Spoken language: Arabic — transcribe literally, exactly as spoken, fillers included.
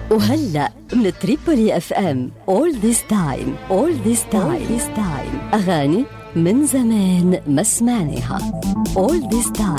وهلأ من تريبولي اف ام all this time all this time all this time أغاني من زمان ما سمعناها all this time.